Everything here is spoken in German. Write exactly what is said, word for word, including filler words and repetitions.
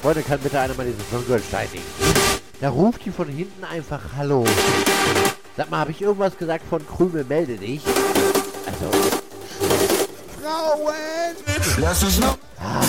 Freunde, kann bitte einer mal dieses Songirl steinigen? Da ruft die von hinten einfach Hallo. Sag mal, habe ich irgendwas gesagt von Krümel, melde dich? Also... Frauen! Lass uns noch...